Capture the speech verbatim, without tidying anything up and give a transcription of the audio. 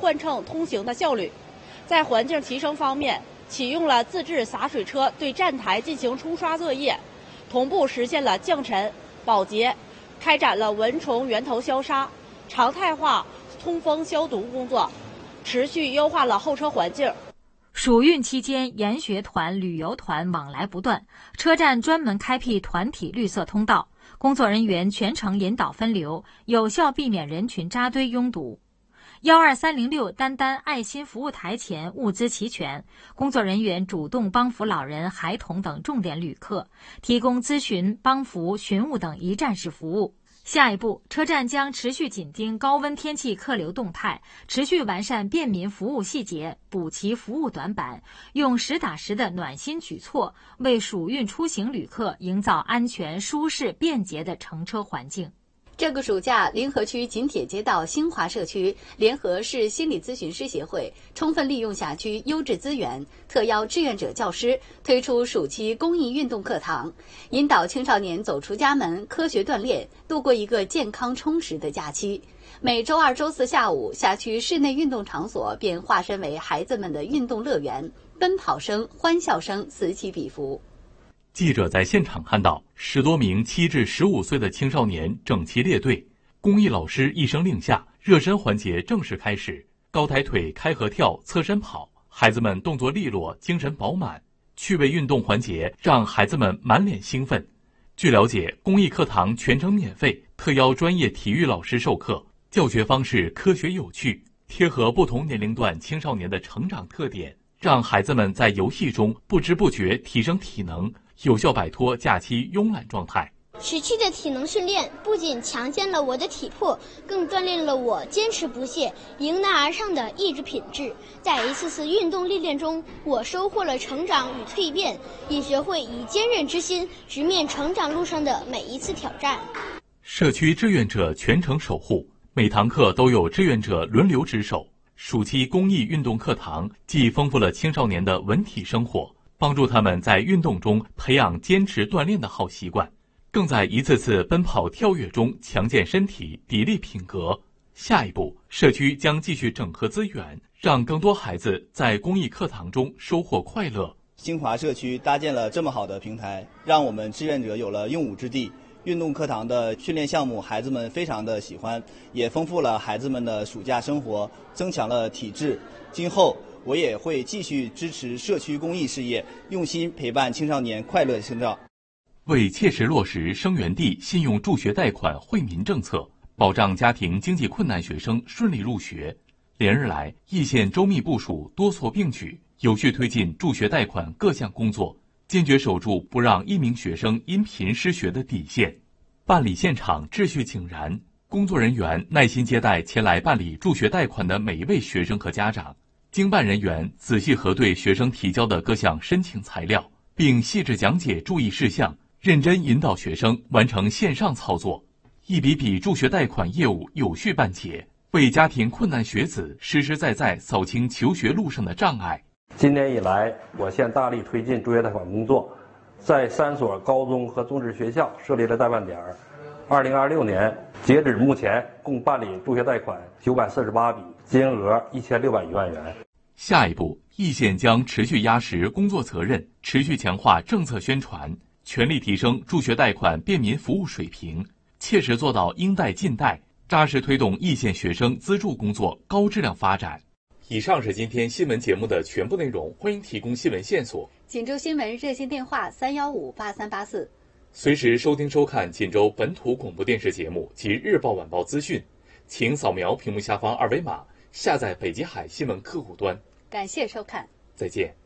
换乘通行的效率。在环境提升方面，启用了自制洒水车对站台进行冲刷作业，同步实现了降尘、保洁，开展了蚊虫源头消杀、常态化通风消毒工作，持续优化了候车环境。 暑运期间，研学团、旅游团往来不断，车站专门开辟团体绿色通道，工作人员全程引导分流，有效避免人群扎堆拥堵。幺二三零六丹丹爱心服务台前物资齐全，工作人员主动帮扶老人、孩童等重点旅客，提供咨询、帮扶、寻物等一站式服务。下一步，车站将持续紧盯高温天气客流动态，持续完善便民服务细节，补齐服务短板，用实打实的暖心举措，为暑运出行旅客营造安全、舒适、便捷的乘车环境。 这个暑假，临河区锦铁街道新华社区联合市心理咨询师协会，充分利用辖区优质资源，特邀志愿者教师推出暑期公益运动课堂，引导青少年走出家门，科学锻炼，度过一个健康充实的假期。每周二、周四下午，辖区室内运动场所便化身为孩子们的运动乐园，奔跑声、欢笑声此起彼伏。 记者在现场看到十多名七至十五岁的青少年整齐列队，公益老师一声令下，热身环节正式开始。高抬腿、开合跳、侧身跑，孩子们动作利落，精神饱满。趣味运动环节让孩子们满脸兴奋。据了解，公益课堂全程免费，特邀专业体育老师授课，教学方式科学有趣，贴合不同年龄段青少年的成长特点，让孩子们在游戏中不知不觉提升体能，有效摆脱假期慵懒状态。 暑期的体能训练不仅强健了我的体魄，更锻炼了我坚持不懈、迎难而上的意志品质。在一次次运动历练中，我收获了成长与蜕变，也学会以坚韧之心直面成长路上的每一次挑战。 社区志愿者全程守护，每堂课都有志愿者轮流值守。暑期公益运动课堂既丰富了青少年的文体生活，帮助他们在运动中培养坚持锻炼的好习惯，更在一次次奔跑跳跃中强健身体、砥砺品格。下一步，社区将继续整合资源，让更多孩子在公益课堂中收获快乐。 新华社区搭建了这么好的平台，让我们志愿者有了用武之地。运动课堂的训练项目，孩子们非常的喜欢，也丰富了孩子们的暑假生活，增强了体质。今后我也会继续支持社区公益事业，用心陪伴青少年快乐成长。 为切实落实生源地信用助学贷款惠民政策，保障家庭经济困难学生顺利入学，连日来，易县周密部署，多措并举，有序推进助学贷款各项工作，坚决守住不让一名学生因贫失学的底线。办理现场秩序井然，工作人员耐心接待前来办理助学贷款的每一位学生和家长，经办人员仔细核对学生提交的各项申请材料，并细致讲解注意事项，认真引导学生完成线上操作，一笔笔助学贷款业务有序办结，为家庭困难学子实实在在扫清求学路上的障碍。 今年以来，我县大力推进助学贷款工作，在三所高中和中职学校设立了代办点。二零二六年截止目前，共办理助学贷款九百四十八笔，金额一千六百余万元。 下一步，易县将持续压实工作责任，持续强化政策宣传，全力提升助学贷款便民服务水平，切实做到应贷尽贷，扎实推动易县学生资助工作高质量发展。以上是今天新闻节目的全部内容，欢迎提供新闻线索。 锦州新闻热线电话三幺五八三八四， 随时收听收看锦州本土广播电视节目及日报晚报资讯，请扫描屏幕下方二维码下载北极海新闻客户端。 感谢收看， 再见。